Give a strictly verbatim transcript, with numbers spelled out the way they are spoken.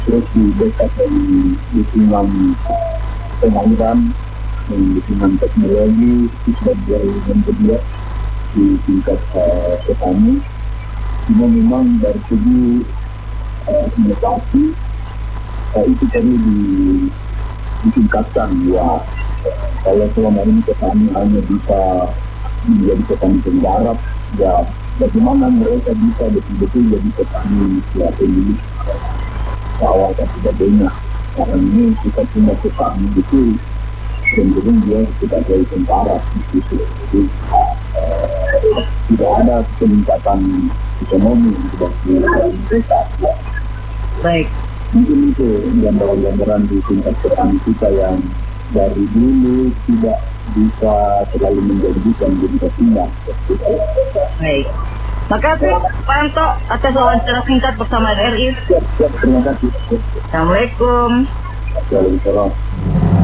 terus di backup dari dukungan pengangguran dan dukungan teknologi itu dari yang kedua di tingkat uh, petani. Cuma memang dari segi uh, inovasi uh, itu perlu di, ditingkatkan ya. Kalau selama ini petani hanya bisa menjadi petani penggarap, ya bagaimana mereka bisa betul-betul jadi petani ya pemilik sawah dan sebagainya. Karena ini kita punya petani itu cenderung dia tidak jadi tentara di situ. Jadi uh, tidak ada peningkatan ekonomi bagi mereka. Ya. Baik. Mungkin itu gambaran-gambaran di tingkat petani kita yang dari dulu tidak bisa terlalu menjanjikan jadi bertindak. Baik. Makasih Pak Anto atas wawancara singkat bersama R R I. Siap, siap, terima kasih. Assalamualaikum. Waalaikumsalam.